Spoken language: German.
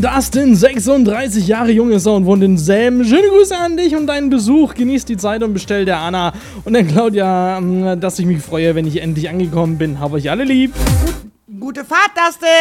Dustin, 36 Jahre jung ist er und wohnt in Selm. Schöne Grüße an dich und deinen Besuch. Genießt die Zeit und bestell der Anna und der Claudia, dass ich mich freue, wenn ich endlich angekommen bin. Hab euch alle lieb. Gute Fahrt, Dustin!